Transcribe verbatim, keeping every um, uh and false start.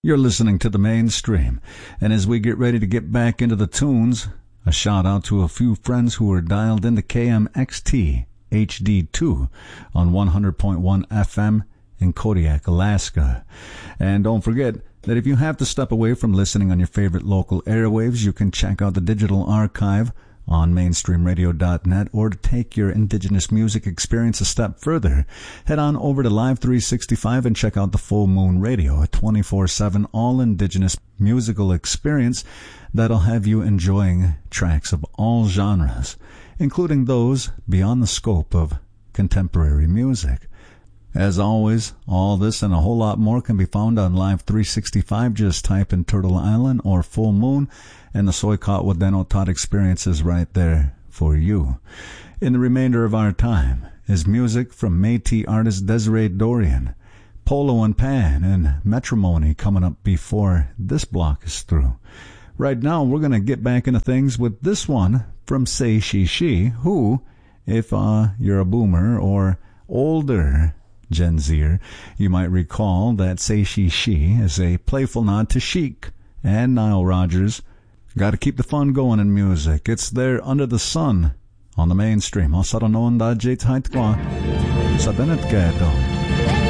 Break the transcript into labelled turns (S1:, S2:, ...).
S1: You're listening to the Mainstream, and as we get ready to get back into the tunes, a shout out to a few friends who are dialed into K M X T H D two on one hundred point one F M in Kodiak, Alaska. And don't forget that if you have to step away from listening on your favorite local airwaves, you can check out the digital archive on mainstream radio dot net, or to take your indigenous music experience a step further, head on over to Live three sixty-five and check out the Full Moon Radio, a twenty-four seven all-indigenous musical experience that'll have you enjoying tracks of all genres, including those beyond the scope of contemporary music. As always, all this and a whole lot more can be found on Live three sixty-five. Just type in Turtle Island or Full Moon, and the Soykot Wadeno Tot experience is right there for you. In the remainder of our time is music from Métis artist Desiree Dorian, Polo and Pan, and Matrimony coming up before this block is through. Right now, we're going to get back into things with this one from Say She She, who, if uh, you're a boomer or older Gen Zer, you might recall that Say She She is a playful nod to Chic and Nile Rodgers. Got to keep the fun going in music. It's there Under the Sun on the Mainstream. Osaro no onda jait hait kwa sa benet kedo.